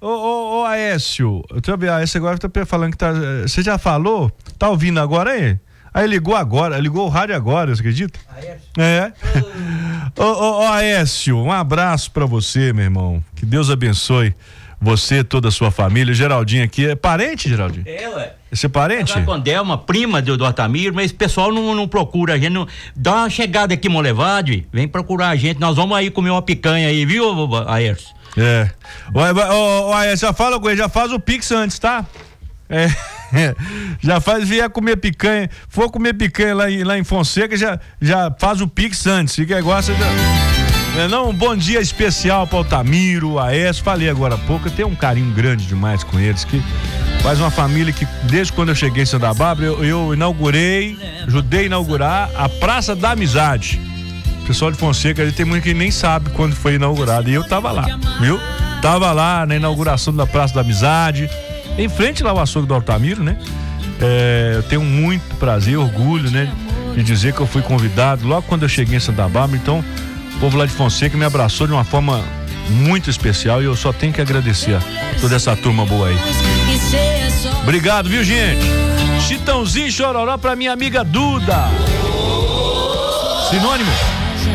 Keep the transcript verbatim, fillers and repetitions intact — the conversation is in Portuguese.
Ô, ô, ô, Aécio, deixa eu ver, Aécio agora tá falando que tá. Você já falou? Tá ouvindo agora aí? Aí ligou agora, ligou o rádio agora, você acredita? Aécio? É. Ô, ô, ô, Aécio, um abraço pra você, meu irmão. Que Deus abençoe você, toda a sua família. O Geraldinho aqui é parente, Geraldinho? É, ué. Esse é parente? Com Delma, prima do, do Altamiro, mas esse pessoal não, não procura a gente, não, dá uma chegada aqui em Molevade, vem procurar a gente, nós vamos aí comer uma picanha aí, viu, Aécio? É. Ô, Aécio, já fala com ele, já faz o Pix antes, tá? É. Já faz, vier comer picanha, for comer picanha lá em, lá em Fonseca, já, já faz o Pix antes, fica igual você já, é, não, um bom dia especial para o Altamiro, Aécio, falei agora há pouco, eu tenho um carinho grande demais com eles, que faz uma família que desde quando eu cheguei em Santa Bárbara, eu, eu inaugurei, ajudei a inaugurar a Praça da Amizade. O pessoal de Fonseca, ele tem muito que nem sabe quando foi inaugurado, e eu tava lá, viu? Tava lá na inauguração da Praça da Amizade, em frente lá ao açougue do Altamiro, né? É, eu tenho muito prazer, orgulho, né? De dizer que eu fui convidado logo quando eu cheguei em Santa Bárbara. Então, o povo lá de Fonseca me abraçou de uma forma muito especial e eu só tenho que agradecer a toda essa turma boa aí. Obrigado, viu, gente? Chitãozinho Chororó pra minha amiga Duda. Sinônimo.